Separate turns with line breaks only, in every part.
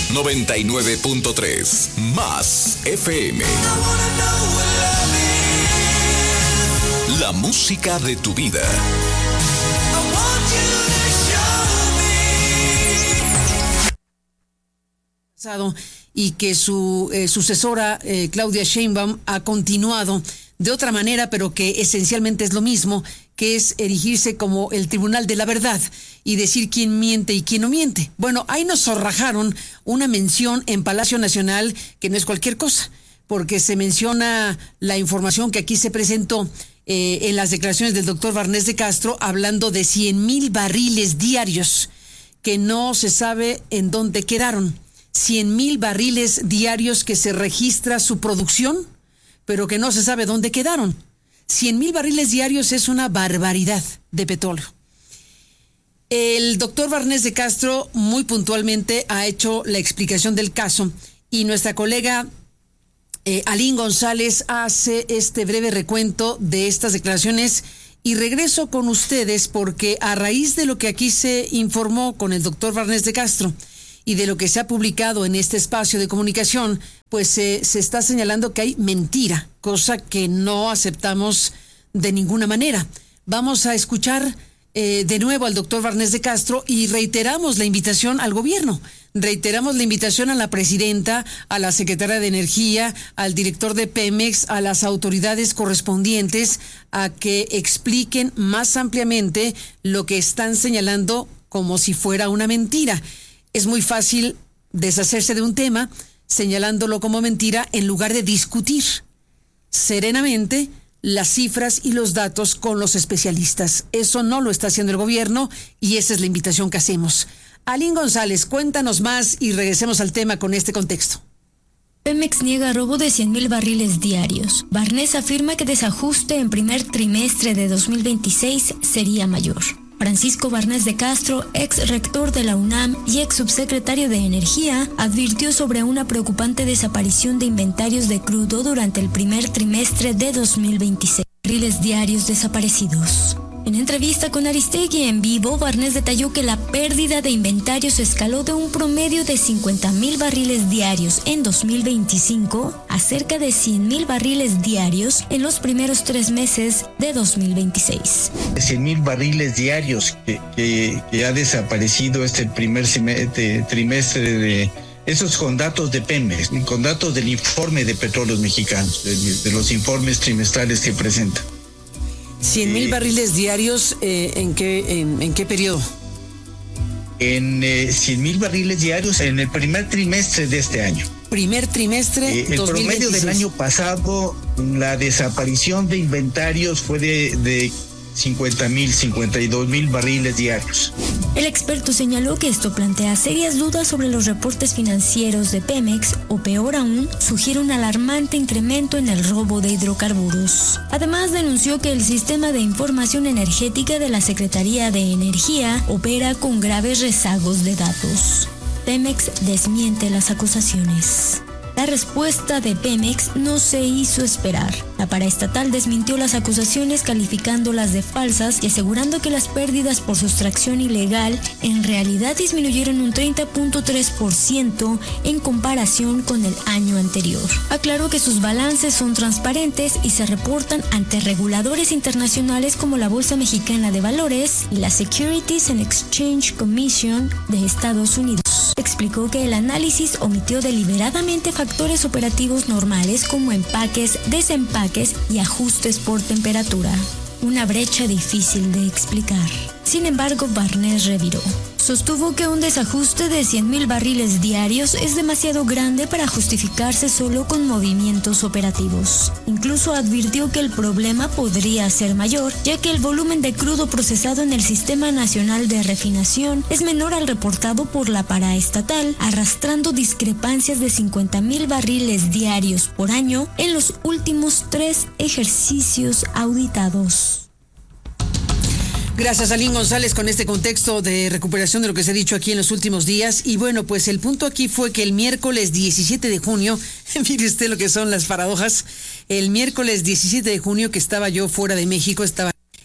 99.3 Más FM. La música de tu vida.
Y que su sucesora Claudia Sheinbaum ha continuado de otra manera, pero que esencialmente es lo mismo, que es erigirse como el tribunal de la verdad y decir quién miente y quién no miente. Bueno, ahí nos zorrajaron una mención en Palacio Nacional que no es cualquier cosa, porque se menciona la información que aquí se presentó en las declaraciones del doctor Barnés de Castro, hablando de 100,000 barriles diarios que no se sabe en dónde quedaron. 100,000 barriles diarios que se registra su producción, pero que no se sabe dónde quedaron. 100,000 barriles diarios es una barbaridad de petróleo. El doctor Barnés de Castro muy puntualmente ha hecho la explicación del caso y nuestra colega Alín González hace este breve recuento de estas declaraciones y regreso con ustedes porque a raíz de lo que aquí se informó con el doctor Barnés de Castro y de lo que se ha publicado en este espacio de comunicación, pues se está señalando que hay mentira, cosa que no aceptamos de ninguna manera. Vamos a escuchar de nuevo al doctor Barnés de Castro y reiteramos la invitación al gobierno, reiteramos la invitación a la presidenta, a la secretaria de Energía, al director de Pemex, a las autoridades correspondientes a que expliquen más ampliamente lo que están señalando como si fuera una mentira. Es muy fácil deshacerse de un tema señalándolo como mentira en lugar de discutir serenamente las cifras y los datos con los especialistas. Eso no lo está haciendo el gobierno y esa es la invitación que hacemos. Alín González, cuéntanos más y regresemos al tema con este contexto.
Pemex niega robo de 100,000 barriles diarios. Barnés afirma que desajuste en primer trimestre de 2026 sería mayor. Francisco Barnés de Castro, ex rector de la UNAM y ex subsecretario de Energía, advirtió sobre una preocupante desaparición de inventarios de crudo durante el primer trimestre de 2026. Barriles diarios desaparecidos. En entrevista con Aristegui en vivo, Barnés detalló que la pérdida de inventarios escaló de un promedio de 50,000 barriles diarios en 2025 a cerca de 100,000 barriles diarios en los primeros 3 meses de 2026.
100,000 barriles diarios que ha desaparecido este primer trimestre de... Esos con datos de Pemex, con datos del informe de Petróleos Mexicanos, de los informes trimestrales que presenta.
100,000 barriles diarios, ¿en qué periodo?
En 100,000 barriles diarios en el primer trimestre de este año.
Primer trimestre,
el
2026.
promedio del año pasado, la desaparición de inventarios fue de 50,000, 52,000 barriles diarios.
El experto señaló que esto plantea serias dudas sobre los reportes financieros de Pemex o peor aún, sugiere un alarmante incremento en el robo de hidrocarburos. Además denunció que el sistema de información energética de la Secretaría de Energía opera con graves rezagos de datos. Pemex desmiente las acusaciones. La respuesta de Pemex no se hizo esperar. La paraestatal desmintió las acusaciones calificándolas de falsas y asegurando que las pérdidas por sustracción ilegal en realidad disminuyeron un 30.3% en comparación con el año anterior. Aclaró que sus balances son transparentes y se reportan ante reguladores internacionales como la Bolsa Mexicana de Valores y la Securities and Exchange Commission de Estados Unidos. Explicó que el análisis omitió deliberadamente factores operativos normales como empaques, desempaques y ajustes por temperatura. Una brecha difícil de explicar. Sin embargo, Barnés reviró. Sostuvo que un desajuste de 100,000 barriles diarios es demasiado grande para justificarse solo con movimientos operativos. Incluso advirtió que el problema podría ser mayor, ya que el volumen de crudo procesado en el Sistema Nacional de Refinación es menor al reportado por la paraestatal, arrastrando discrepancias de 50,000 barriles diarios por año en los últimos 3 ejercicios auditados.
Gracias, Alín González, con este contexto de recuperación de lo que se ha dicho aquí en los últimos días. Y bueno, pues el punto aquí fue que el miércoles 17 de junio, mire usted lo que son las paradojas, el miércoles 17 de junio que estaba yo fuera de México, estaba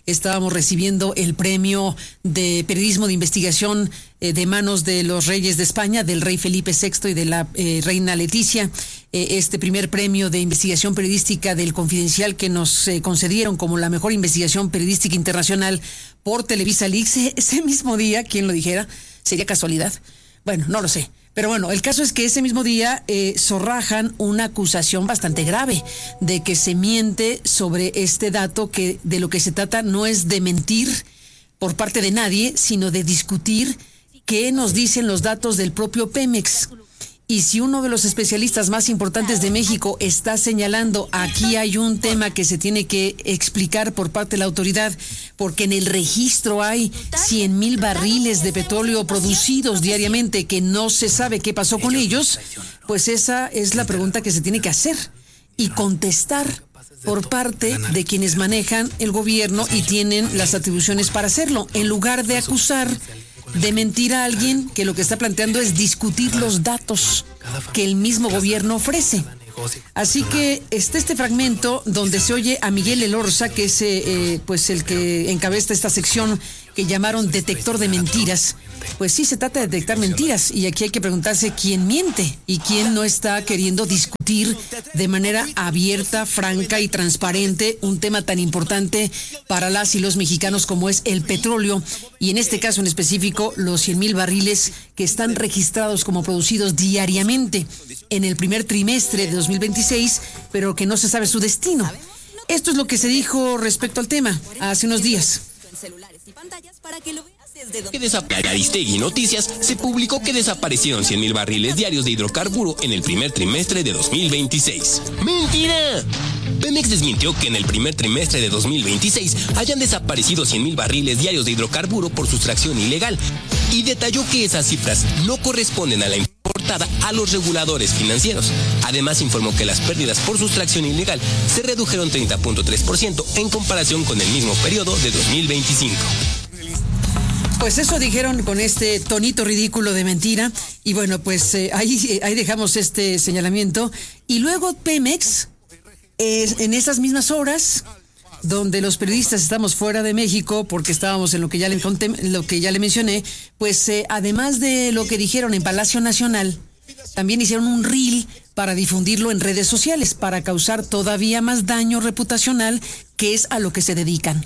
estábamos recibiendo el premio de periodismo de investigación de manos de los reyes de España, del rey Felipe VI y de la reina Leticia. Este primer premio de investigación periodística del Confidencial que nos concedieron como la mejor investigación periodística internacional por Televisa Leaks. Ese mismo día, ¿quién lo dijera? ¿Sería casualidad? Bueno, no lo sé. Pero bueno, el caso es que ese mismo día zorrajan una acusación bastante grave de que se miente sobre este dato, que de lo que se trata no es de mentir por parte de nadie, sino de discutir qué nos dicen los datos del propio Pemex. Y si uno de los especialistas más importantes de México está señalando aquí hay un tema que se tiene que explicar por parte de la autoridad, porque en el registro hay 100,000 barriles de petróleo producidos diariamente que no se sabe qué pasó con ellos, pues esa es la pregunta que se tiene que hacer y contestar por parte de quienes manejan el gobierno y tienen las atribuciones para hacerlo, en lugar de acusar de mentir a alguien que lo que está planteando es discutir los datos que el mismo gobierno ofrece. Así que está este fragmento donde se oye a Miguel Elorza, que es pues el que encabeza esta sección que llamaron detector de mentiras. Pues sí, se trata de detectar mentiras y aquí hay que preguntarse quién miente y quién no está queriendo discutir de manera abierta, franca y transparente un tema tan importante para las y los mexicanos como es el petróleo y en este caso en específico los 100,000 barriles que están registrados como producidos diariamente en el primer trimestre de 2026, pero que no se sabe su destino. Esto es lo que se dijo respecto al tema hace unos días.
Aristegui Noticias se publicó que desaparecieron 100,000 barriles diarios de hidrocarburo en el primer trimestre de 2026. ¡Mentira! Pemex desmintió que en el primer trimestre de 2026 hayan desaparecido 100,000 barriles diarios de hidrocarburo por sustracción ilegal y detalló que esas cifras no corresponden a la importada a los reguladores financieros. Además informó que las pérdidas por sustracción ilegal se redujeron 30.3% en comparación con el mismo periodo de 2025.
Pues eso dijeron con este tonito ridículo de mentira y bueno, pues ahí dejamos este señalamiento y luego Pemex en esas mismas horas donde los periodistas estamos fuera de México porque estábamos en lo que ya le mencioné, pues además de lo que dijeron en Palacio Nacional, también hicieron un reel para difundirlo en redes sociales para causar todavía más daño reputacional, que es a lo que se dedican.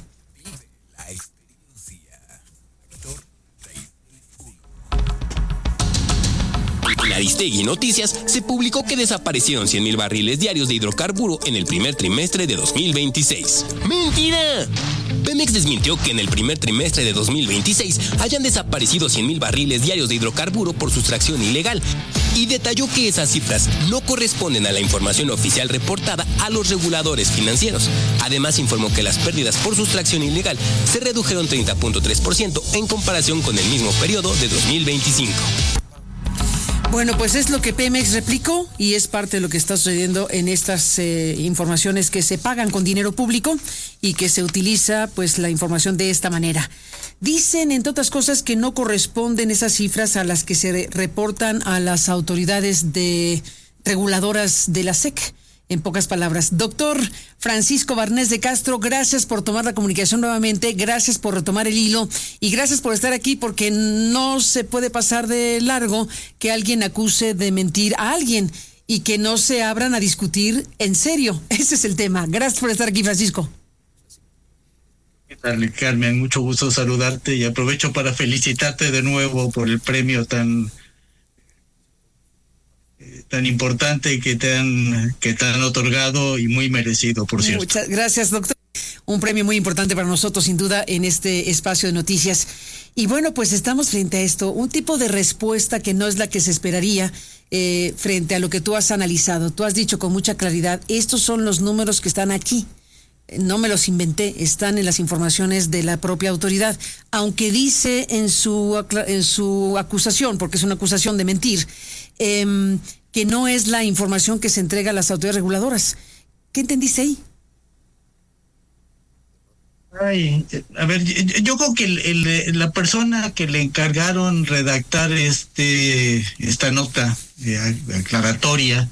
En Aristegui Noticias se publicó que desaparecieron 100,000 barriles diarios de hidrocarburo en el primer trimestre de 2026. ¡Mentira! Pemex desmintió que en el primer trimestre de 2026 hayan desaparecido 100,000 barriles diarios de hidrocarburo por sustracción ilegal y detalló que esas cifras no corresponden a la información oficial reportada a los reguladores financieros. Además informó que las pérdidas por sustracción ilegal se redujeron 30.3% en comparación con el mismo periodo de 2025.
Bueno, pues es lo que Pemex replicó y es parte de lo que está sucediendo en estas informaciones que se pagan con dinero público y que se utiliza pues la información de esta manera. Dicen, entre otras cosas, que no corresponden esas cifras a las que se reportan a las autoridades reguladoras de la SEC. En pocas palabras, doctor Francisco Barnés de Castro, gracias por tomar la comunicación nuevamente, gracias por retomar el hilo y gracias por estar aquí porque no se puede pasar de largo que alguien acuse de mentir a alguien y que no se abran a discutir en serio. Ese es el tema. Gracias por estar aquí, Francisco.
¿Qué tal, Carmen? Mucho gusto saludarte y aprovecho para felicitarte de nuevo por el premio tan importante que te han otorgado y muy merecido, por cierto.
Muchas gracias, doctor. Un premio muy importante para nosotros, sin duda, en este espacio de noticias. Y bueno, pues estamos frente a esto, un tipo de respuesta que no es la que se esperaría frente a lo que tú has analizado. Tú has dicho con mucha claridad, estos son los números que están aquí. No me los inventé, están en las informaciones de la propia autoridad, aunque dice en su acusación, porque es una acusación de mentir, que no es la información que se entrega a las autoridades reguladoras. ¿Qué entendiste ahí?
A ver, yo creo que la persona que le encargaron redactar esta nota aclaratoria,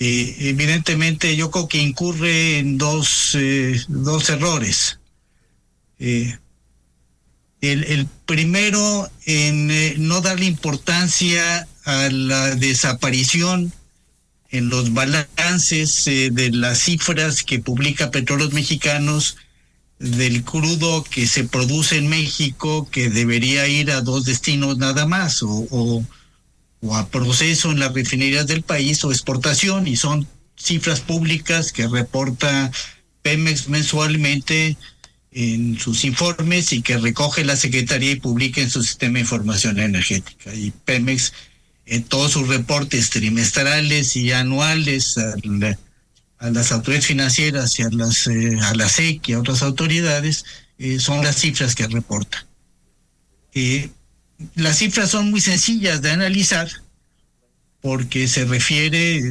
evidentemente yo creo que incurre en dos errores. El primero en no darle importancia a la desaparición en los balances de las cifras que publica Petróleos Mexicanos del crudo que se produce en México, que debería ir a 2 destinos nada más, o a proceso en las refinerías del país, o exportación, y son cifras públicas que reporta Pemex mensualmente en sus informes y que recoge la Secretaría y publica en su sistema de información energética. Y Pemex, en todos sus reportes trimestrales y anuales a las autoridades financieras y a la SEC y a otras autoridades, son las cifras que reporta. Las cifras son muy sencillas de analizar porque se refiere,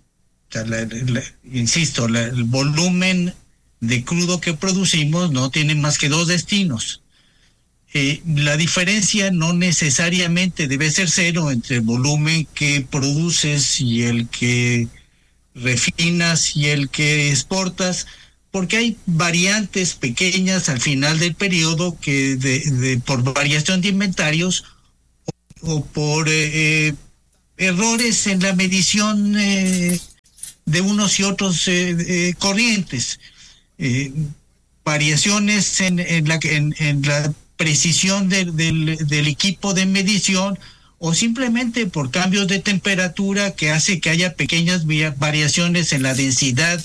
insisto, el volumen de crudo que producimos no tiene más que 2 destinos. La diferencia no necesariamente debe ser 0 entre el volumen que produces y el que refinas y el que exportas, porque hay variantes pequeñas al final del periodo que por variación de inventarios o por errores en la medición de unos y otros corrientes, variaciones en la precisión del equipo de medición, o simplemente por cambios de temperatura que hace que haya pequeñas variaciones en la densidad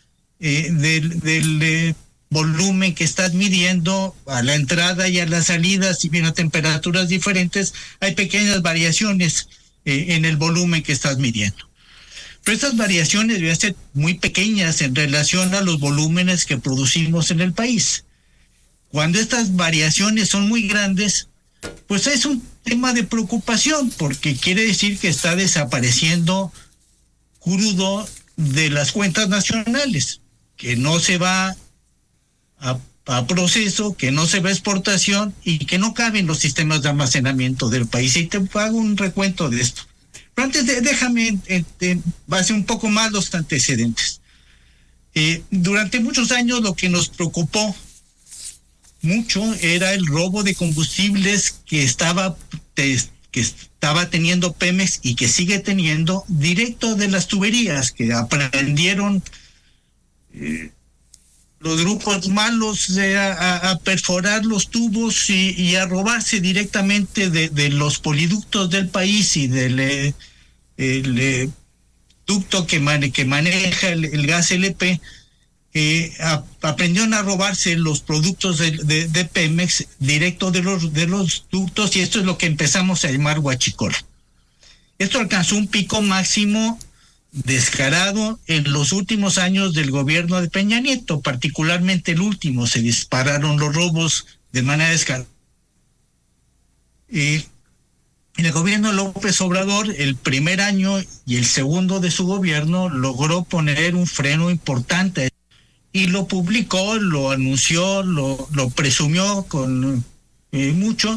del volumen que estás midiendo a la entrada y a la salida. Si bien a temperaturas diferentes hay pequeñas variaciones en el volumen que estás midiendo. Pero estas variaciones deben ser muy pequeñas en relación a los volúmenes que producimos en el país. Cuando estas variaciones son muy grandes, pues es un tema de preocupación, porque quiere decir que está desapareciendo crudo de las cuentas nacionales, que no se va a proceso, que no se va a exportación y que no cabe en los sistemas de almacenamiento del país. Y te hago un recuento de esto. Pero antes déjame hacer un poco más los antecedentes. Durante muchos años lo que nos preocupó mucho era el robo de combustibles que estaba teniendo Pemex y que sigue teniendo directo de las tuberías, que aprendieron los grupos malos a perforar los tubos y a robarse directamente de los poliductos del país y del el ducto que maneja el gas LP. Aprendieron a robarse los productos de Pemex directo de los ductos, y esto es lo que empezamos a llamar huachicol. Esto alcanzó un pico máximo descarado en los últimos años del gobierno de Peña Nieto, particularmente el último. Se dispararon los robos de manera descarada. En el gobierno de López Obrador, el primer año y el segundo de su gobierno, logró poner un freno importante y lo publicó, lo anunció, lo presumió con mucho,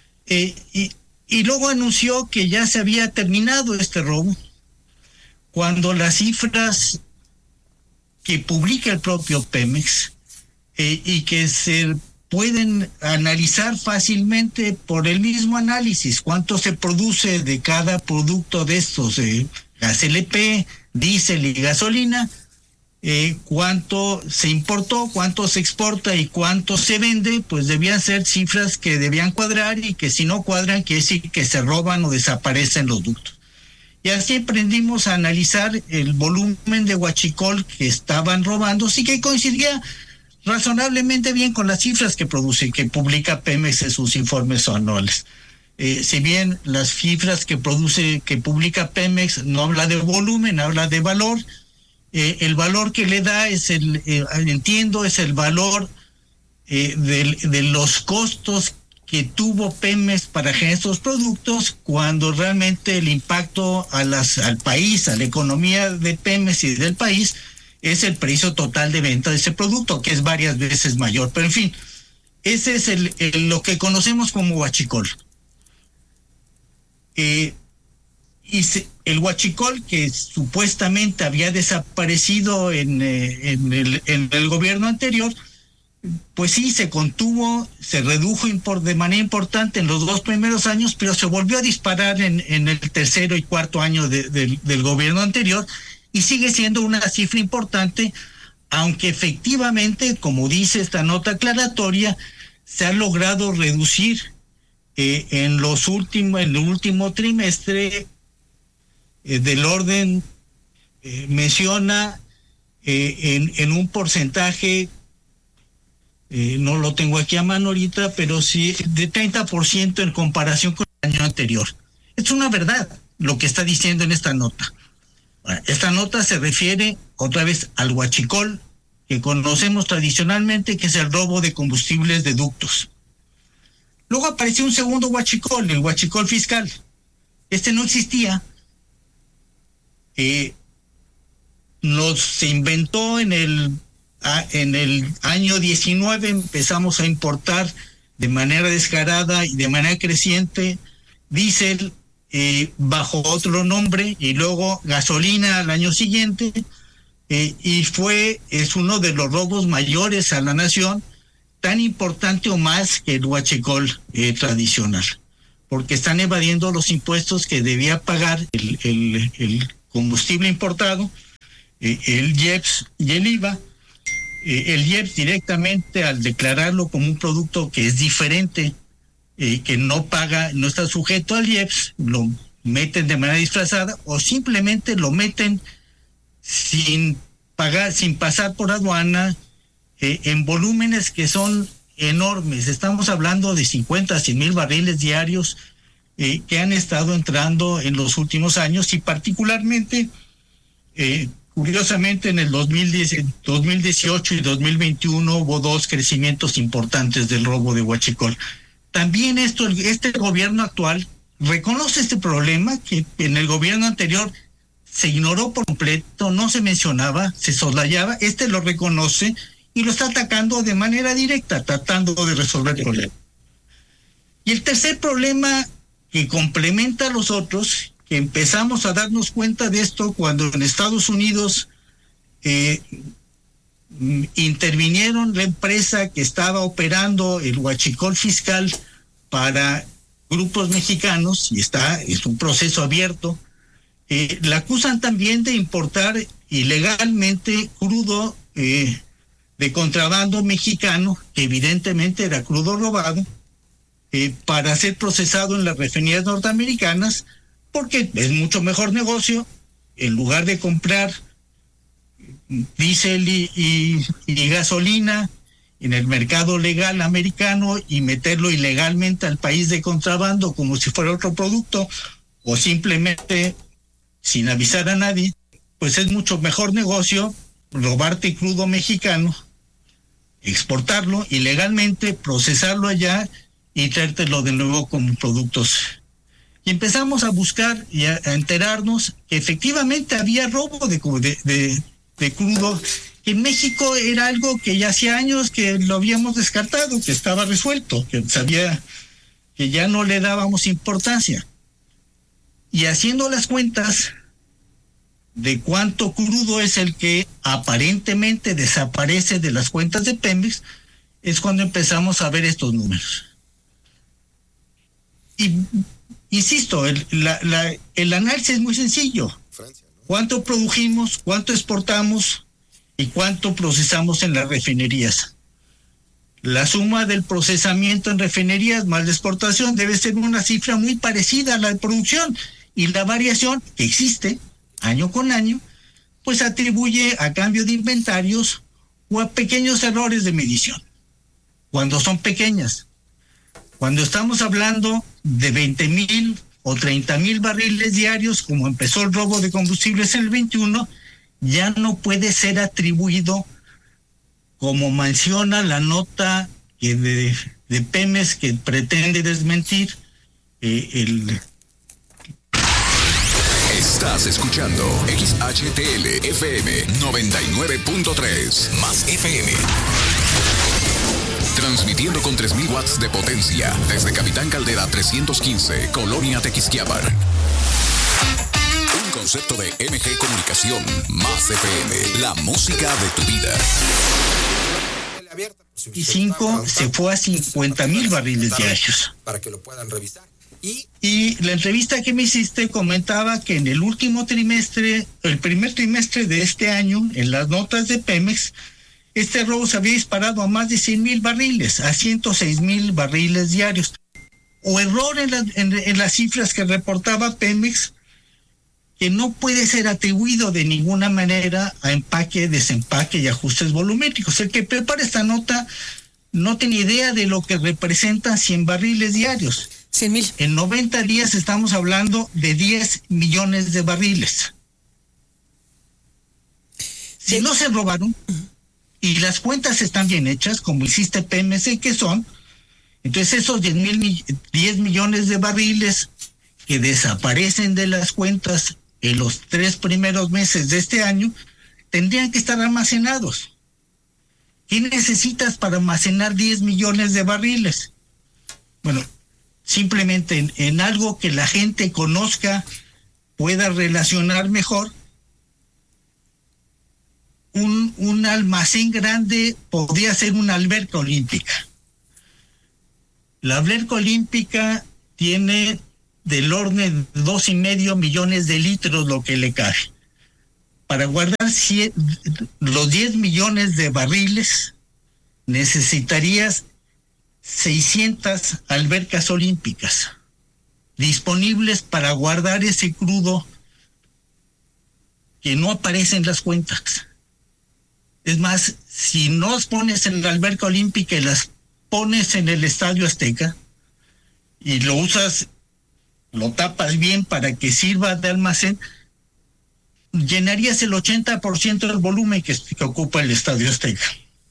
y luego anunció que ya se había terminado este robo, cuando las cifras que publica el propio Pemex y que se pueden analizar fácilmente por el mismo análisis, cuánto se produce de cada producto de estos, gas LP, diésel y gasolina, cuánto se importó, cuánto se exporta y cuánto se vende, pues debían ser cifras que debían cuadrar, y que si no cuadran quiere decir que se roban o desaparecen los ductos. Y así aprendimos a analizar el volumen de huachicol que estaban robando, sí que coincidía razonablemente bien con las cifras que publica Pemex en sus informes anuales. Si bien las cifras que publica Pemex no habla de volumen, habla de valor, el valor que le da es es el valor de los costos que tuvo Pemex para generar estos productos, cuando realmente el impacto al país, a la economía de Pemex y del país, es el precio total de venta de ese producto, que es varias veces mayor. Pero en fin, ese es lo que conocemos como huachicol. El huachicol, que supuestamente había desaparecido en el gobierno anterior, pues sí, se contuvo, se redujo de manera importante en los 2 primeros años, pero se volvió a disparar en el tercero y cuarto año del gobierno anterior, y sigue siendo una cifra importante, aunque efectivamente, como dice esta nota aclaratoria, se ha logrado reducir en el último trimestre del orden, menciona en un porcentaje, no lo tengo aquí a mano ahorita, pero sí de 30% en comparación con el año anterior. Es una verdad lo que está diciendo en esta nota. Bueno, esta nota se refiere otra vez al huachicol, que conocemos tradicionalmente, que es el robo de combustibles de ductos. Luego apareció un segundo huachicol, el huachicol fiscal. Este no existía. Se inventó en el año 19, empezamos a importar de manera descarada y de manera creciente diésel bajo otro nombre, y luego gasolina al año siguiente, y es uno de los robos mayores a la nación, tan importante o más que el huachicol tradicional, porque están evadiendo los impuestos que debía pagar el combustible importado, el IEPS y el IVA. El IEPS directamente, al declararlo como un producto que es diferente, que no está sujeto al IEPS, lo meten de manera disfrazada, o simplemente lo meten sin pasar por aduana, en volúmenes que son enormes. Estamos hablando de 50 a 100 mil barriles diarios que han estado entrando en los últimos años, y particularmente, curiosamente, en el 2018 y 2021 hubo 2 crecimientos importantes del robo de huachicol. También este gobierno actual reconoce este problema, que en el gobierno anterior se ignoró por completo, no se mencionaba, se soslayaba. Este lo reconoce y lo está atacando de manera directa, tratando de resolver el problema. Y el tercer problema, que complementa a los otros, que empezamos a darnos cuenta de esto cuando en Estados Unidos intervinieron la empresa que estaba operando el huachicol fiscal para grupos mexicanos, y es un proceso abierto. La acusan también de importar ilegalmente crudo de contrabando mexicano, que evidentemente era crudo robado, para ser procesado en las refinerías norteamericanas, porque es mucho mejor negocio, en lugar de comprar diésel y gasolina en el mercado legal americano y meterlo ilegalmente al país de contrabando como si fuera otro producto, o simplemente sin avisar a nadie, pues es mucho mejor negocio robarte crudo mexicano, exportarlo ilegalmente, procesarlo allá y traértelo de nuevo como productos. Y empezamos a buscar y a enterarnos que efectivamente había robo de crudo, que en México era algo que ya hacía años que lo habíamos descartado, que estaba resuelto, que ya no le dábamos importancia. Y haciendo las cuentas de cuánto crudo es el que aparentemente desaparece de las cuentas de Pemex, es cuando empezamos a ver estos números. Y insisto, el análisis es muy sencillo. ¿Cuánto produjimos, cuánto exportamos y cuánto procesamos en las refinerías? La suma del procesamiento en refinerías más la exportación debe ser una cifra muy parecida a la de producción, y la variación que existe año con año pues atribuye a cambio de inventarios o a pequeños errores de medición, cuando son pequeñas. Cuando estamos hablando de 20,000 o 30,000 barriles diarios, como empezó el robo de combustibles en el 21, ya no puede ser atribuido, como menciona la nota de Pemex, que pretende desmentir
Estás escuchando XHTL FM 99.3 más FM. Transmitiendo con 3,000 watts de potencia desde Capitán Caldera 315, Colonia Tequisquiapan. Un concepto de MG Comunicación más FM, la música de tu vida.
y 5 se fue a 50,000 barriles diarios.
Para que lo puedan revisar.
Y la entrevista que me hiciste comentaba que en el último trimestre, el primer trimestre de este año, en las notas de Pemex, este robo se había disparado a más de 100,000 barriles, a 106,000 barriles diarios. O error en las cifras que reportaba Pemex, que no puede ser atribuido de ninguna manera a empaque, desempaque y ajustes volumétricos. El que prepara esta nota no tiene idea de lo que representan 100 barriles diarios.
100,000.
En 90 días estamos hablando de 10 millones de barriles. Si no se robaron y las cuentas están bien hechas, como hiciste PMC, que son, entonces esos 10 millones de barriles que desaparecen de las cuentas en los 3 primeros meses de este año tendrían que estar almacenados. ¿Qué necesitas para almacenar 10 millones de barriles? Bueno, simplemente en algo que la gente conozca, pueda relacionar mejor. Un almacén grande podría ser una alberca olímpica. La alberca olímpica tiene del orden de 2.5 millones de litros lo que le cabe. Para guardar los 10 millones de barriles necesitarías 600 albercas olímpicas disponibles para guardar ese crudo que no aparece en las cuentas. Es más, si no las pones en la alberca olímpica y las pones en el Estadio Azteca y lo usas, lo tapas bien para que sirva de almacén, llenarías el 80% del volumen que ocupa el Estadio Azteca.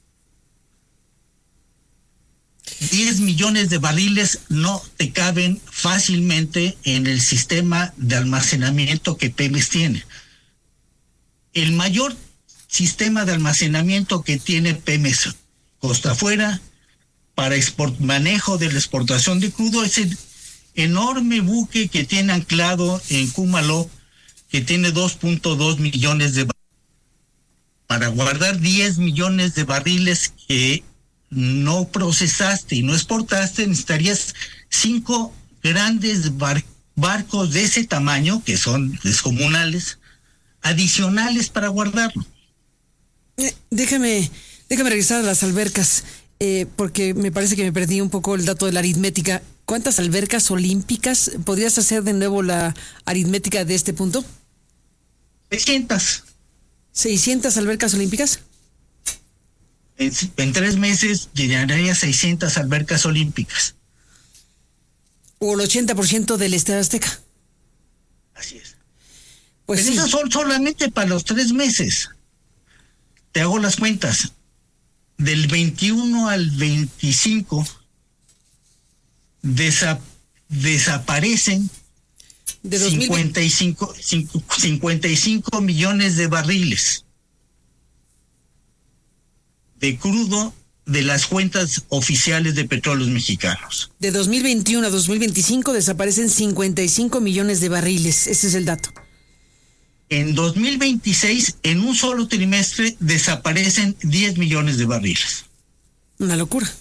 10 millones de barriles no te caben fácilmente en el sistema de almacenamiento que Pemex tiene. El mayor sistema de almacenamiento que tiene Pemex costa afuera para manejo de la exportación de crudo es el enorme buque que tiene anclado en Cúmalo, que tiene 2.2 millones de barriles. Para guardar 10 millones de barriles que no procesaste y no exportaste, necesitarías 5 grandes barcos de ese tamaño, que son descomunales, adicionales para guardarlo.
Déjame regresar a las albercas, porque me parece que me perdí un poco el dato de la aritmética. ¿Cuántas albercas olímpicas? ¿Podrías hacer de nuevo la aritmética de este punto?
600.
¿600 albercas olímpicas?
En 3 meses llenaría 600 albercas olímpicas.
O el 80% del Estadio Azteca.
Así es.
Pues sí.
Esas son solamente para los 3 meses. Te hago las cuentas. Del 21 al 25 desaparecen de 55 millones de barriles de crudo de las cuentas oficiales de Petróleos Mexicanos.
De 2021 a 2025 desaparecen 55 millones de barriles. Ese es el dato.
En 2026, en un solo trimestre, desaparecen 10 millones de barriles.
Una locura.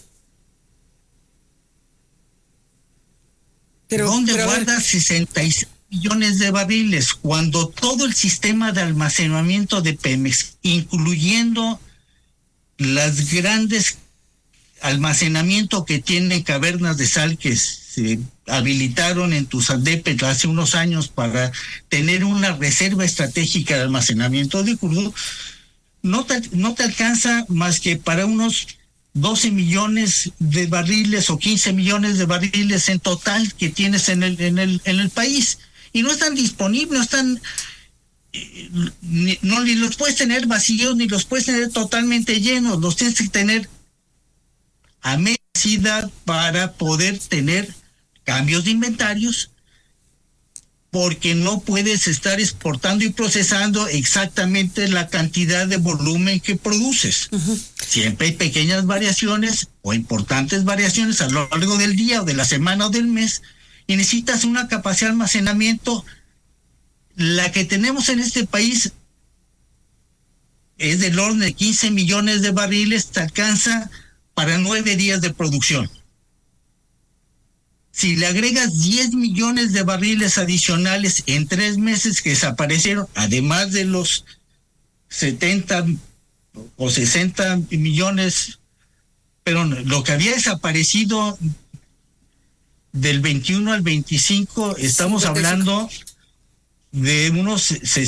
¿Dónde guardas 66 millones de barriles cuando todo el sistema de almacenamiento de Pemex, incluyendo las grandes almacenamiento que tienen cavernas de sal que se habilitaron en Tuzandépetl hace unos años para tener una reserva estratégica de almacenamiento de crudo, no te alcanza más que para unos 12 millones de barriles o 15 millones de barriles en total que tienes en el país, y no están disponibles, no están ni los puedes tener vacíos ni los puedes tener totalmente llenos, los tienes que tener a medida para poder tener cambios de inventarios, porque no puedes estar exportando y procesando exactamente la cantidad de volumen que produces. Uh-huh. Siempre hay pequeñas variaciones o importantes variaciones a lo largo del día o de la semana o del mes, y necesitas una capacidad de almacenamiento. La que tenemos en este país es del orden de 15 millones de barriles, te alcanza para 9 días de producción. Si le agregas 10 millones de barriles adicionales en 3 meses que desaparecieron, además de los 70 o 60 millones, pero lo que había desaparecido del 21 al 25, estamos hablando de unos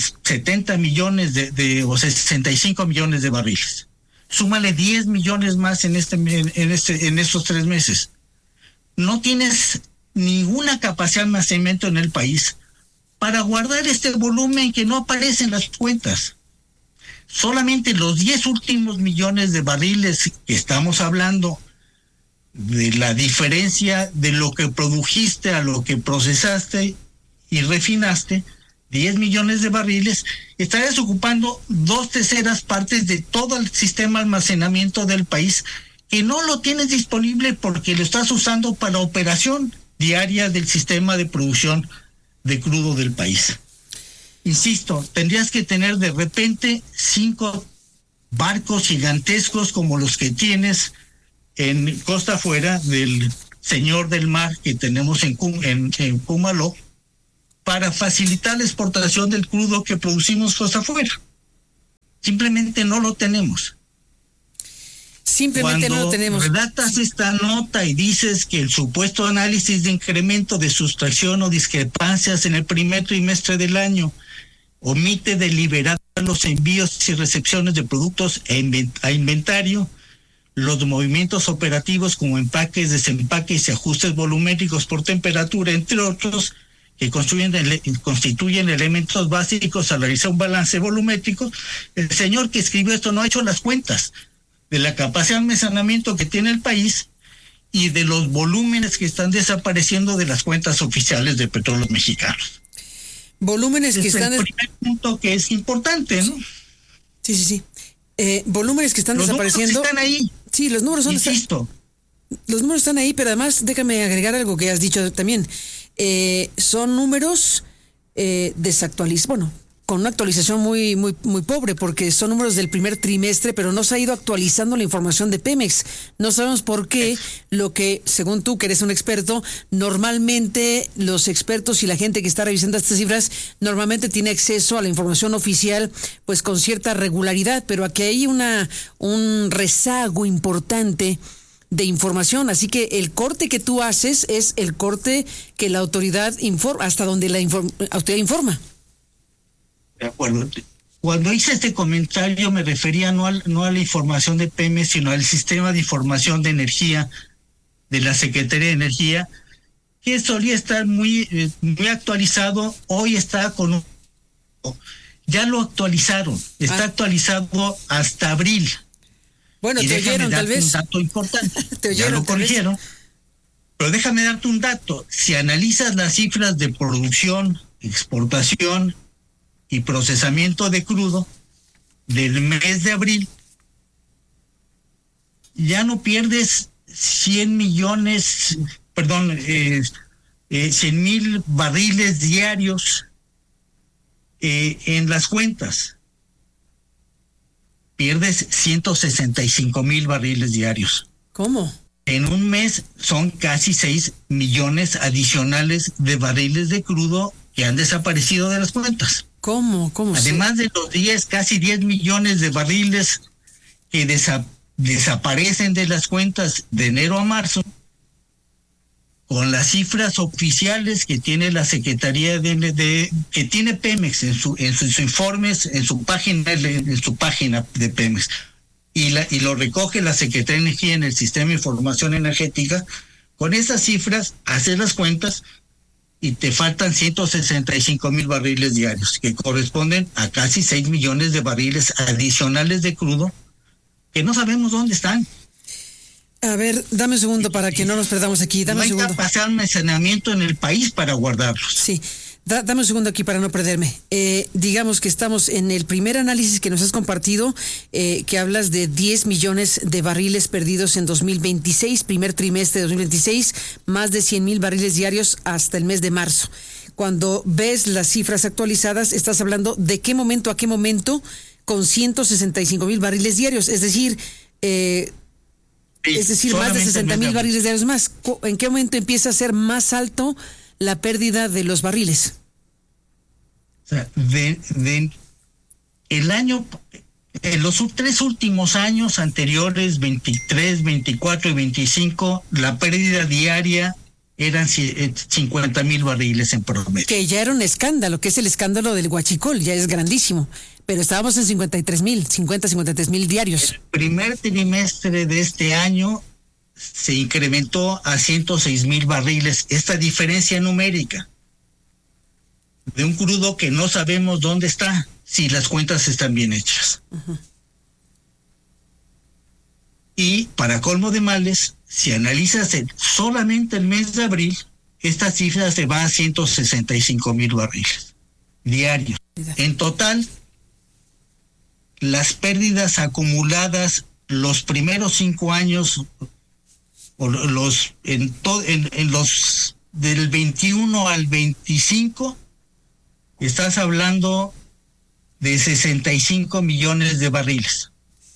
70 millones o 65 millones de barriles. Súmale 10 millones más en estos 3 meses. No tienes ninguna capacidad de almacenamiento en el país para guardar este volumen que no aparece en las cuentas. Solamente los 10 últimos millones de barriles que estamos hablando de la diferencia de lo que produjiste a lo que procesaste y refinaste, 10 millones de barriles, estarías ocupando 2/3 partes de todo el sistema de almacenamiento del país, que no lo tienes disponible porque lo estás usando para la operación diaria del sistema de producción de crudo del país. Insisto, tendrías que tener de repente 5 barcos gigantescos como los que tienes en costa afuera del Señor del Mar que tenemos en Cumaló, para facilitar la exportación del crudo que producimos costa afuera. Simplemente no lo tenemos.
Simplemente no lo tenemos.
Cuando redactas esta nota y dices que el supuesto análisis de incremento de sustracción o discrepancias en el primer trimestre del año omite deliberar los envíos y recepciones de productos a inventario, los movimientos operativos como empaques, desempaques y ajustes volumétricos por temperatura, entre otros, que constituyen elementos básicos al realizar un balance volumétrico, el señor que escribió esto no ha hecho las cuentas de la capacidad de almacenamiento que tiene el país y de los volúmenes que están desapareciendo de las cuentas oficiales de Petróleos Mexicanos.
Volúmenes que están...
Es el primer punto que es importante, ¿no?
Sí. Volúmenes que están desapareciendo.
Los números están ahí.
Sí, los números son...
Insisto.
Los números están ahí, pero además déjame agregar algo que has dicho también. Son números desactualizados, bueno, con una actualización muy pobre, porque son números del primer trimestre, pero no se ha ido actualizando la información de Pemex. No sabemos por qué, lo que, según tú, que eres un experto, normalmente los expertos y la gente que está revisando estas cifras, normalmente tiene acceso a la información oficial, pues con cierta regularidad, pero aquí hay un rezago importante de información, así que el corte que tú haces es el corte que la autoridad informa, hasta donde la autoridad informa.
De acuerdo. Cuando hice este comentario me refería no a la información de Pemex, sino al sistema de información de energía de la Secretaría de Energía, que solía estar muy actualizado. Hoy está ya lo actualizaron, está actualizado hasta abril.
Bueno, te oyeron tal vez.
Un dato importante.
Te oyeron,
ya lo corrigieron. Pero déjame darte un dato. Si analizas las cifras de producción, exportación y procesamiento de crudo del mes de abril, ya no pierdes 100,000 barriles diarios en las cuentas. Pierdes 165,000 barriles diarios.
¿Cómo?
En un mes son casi 6 millones adicionales de barriles de crudo que han desaparecido de las cuentas.
¿Cómo?
Además de los casi 10 millones de barriles que desaparecen de las cuentas de enero a marzo, con las cifras oficiales que tiene la Secretaría que tiene Pemex en sus informes, en su página de Pemex, y lo recoge la Secretaría de Energía en el Sistema de Información Energética. Con esas cifras haces las cuentas y te faltan 165,000 barriles diarios, que corresponden a casi 6 millones de barriles adicionales de crudo que no sabemos dónde están.
A ver, dame un segundo para que no nos perdamos aquí. Dame un segundo.
No hay capacidad de almacenamiento en el país para guardarlos.
Sí, dame un segundo aquí para no perderme. Digamos que estamos en el primer análisis que nos has compartido, que hablas de 10 millones de barriles perdidos en 2026, primer trimestre de 2026, más de 100,000 barriles diarios hasta el mes de marzo. Cuando ves las cifras actualizadas, estás hablando de qué momento a qué momento, con 165,000 barriles diarios, es decir, más de 60,000 barriles diarios más. ¿En qué momento empieza a ser más alto la pérdida de los barriles?
O sea, el año, en los 3 últimos años anteriores, 23, 24 y 25, la pérdida diaria eran 50,000 barriles en promedio. Que
ya era un escándalo, que es el escándalo del huachicol, ya es grandísimo. Pero estábamos en 53,000 diarios. El
primer trimestre de este año se incrementó a 106,000 barriles. Esta diferencia numérica de un crudo que no sabemos dónde está, si las cuentas están bien hechas. Uh-huh. Y para colmo de males, si analizas solamente el mes de abril, esta cifra se va a 165,000 barriles diarios. En total, las pérdidas acumuladas los primeros 5 años, o en los del 21 al 25, estás hablando de 65 millones de barriles.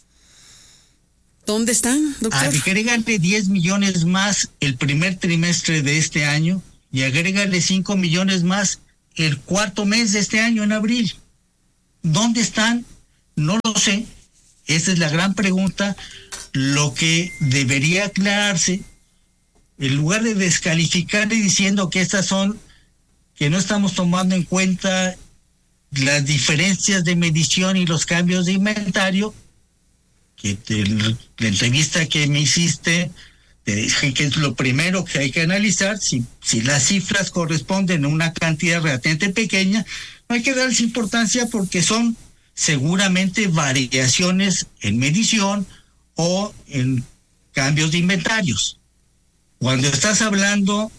¿Dónde están, doctor?
Agrégale 10 millones más el primer trimestre de este año y agrégale 5 millones más el cuarto mes de este año, en abril. ¿Dónde están? No lo sé. Esa es la gran pregunta. Lo que debería aclararse, en lugar de descalificar y diciendo que que no estamos tomando en cuenta las diferencias de medición y los cambios de inventario, que la entrevista que me hiciste, te dije que es lo primero que hay que analizar. Si las cifras corresponden a una cantidad relativamente pequeña, no hay que darles importancia porque son seguramente variaciones en medición o en cambios de inventarios. Cuando estás hablando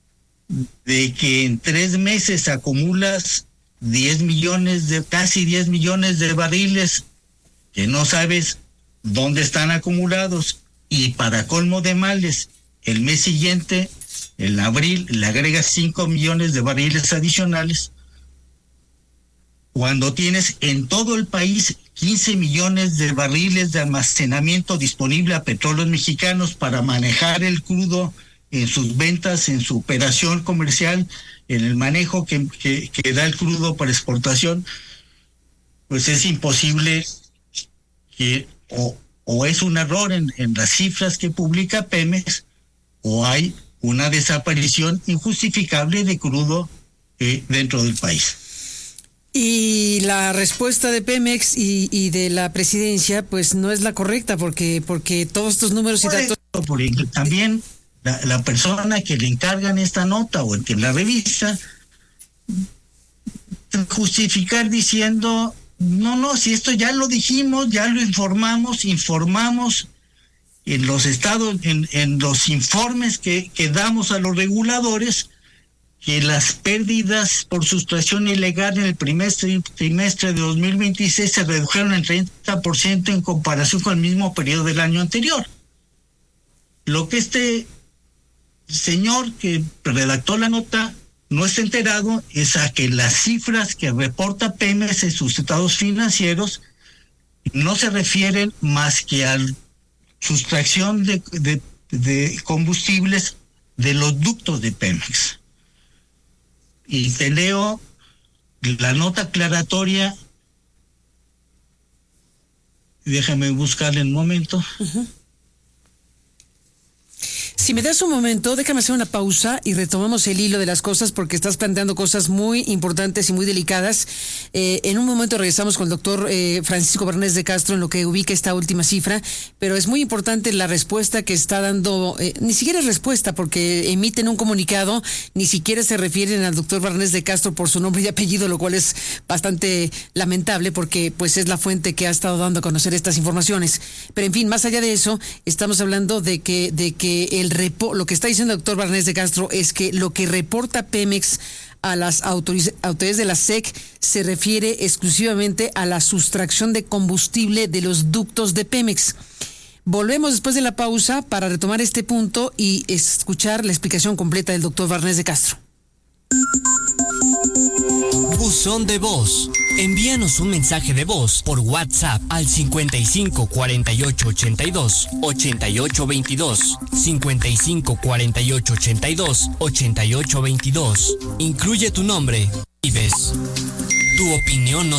de que en 3 meses acumulas casi 10 millones de barriles que no sabes dónde están acumulados, y para colmo de males, el mes siguiente, en abril, le agregas 5 millones de barriles adicionales, cuando tienes en todo el país 15 millones de barriles de almacenamiento disponible a Petróleos Mexicanos para manejar el crudo en sus ventas, en su operación comercial, en el manejo que da el crudo para exportación, pues es imposible que o es un error en las cifras que publica Pemex, o hay una desaparición injustificable de crudo dentro del país.
Y la respuesta de Pemex y de la presidencia pues no es la correcta, porque todos estos números y datos...
También la persona que le encargan esta nota o el que la revisa, justificar diciendo... No, si esto ya lo dijimos, ya lo informamos en los estados, en los informes que damos a los reguladores, que las pérdidas por sustracción ilegal en el trimestre de 2026 se redujeron en 30% en comparación con el mismo periodo del año anterior. Lo que este señor que redactó la nota no está enterado es a que las cifras que reporta Pemex en sus estados financieros no se refieren más que a sustracción de combustibles de los ductos de Pemex. Y te leo la nota aclaratoria. Déjame buscarle un momento.
Uh-huh. Si me das un momento, déjame hacer una pausa y retomamos el hilo de las cosas, porque estás planteando cosas muy importantes y muy delicadas. En un momento regresamos con el doctor Francisco Barnés de Castro en lo que ubica esta última cifra, pero es muy importante la respuesta que está dando, ni siquiera es respuesta, porque emiten un comunicado, ni siquiera se refieren al doctor Barnés de Castro por su nombre y apellido, lo cual es bastante lamentable, porque pues es la fuente que ha estado dando a conocer estas informaciones. Pero en fin, más allá de eso, estamos hablando de que lo que está diciendo el doctor Barnés de Castro es que lo que reporta Pemex a las autoridades de la SEC se refiere exclusivamente a la sustracción de combustible de los ductos de Pemex. Volvemos después de la pausa para retomar este punto y escuchar la explicación completa del doctor Barnés de Castro.
buzón de voz. Envíanos un mensaje de voz por WhatsApp al 55 48 82 88 22. 55 48 82 88 22. Incluye tu nombre y ves. Tu opinión nos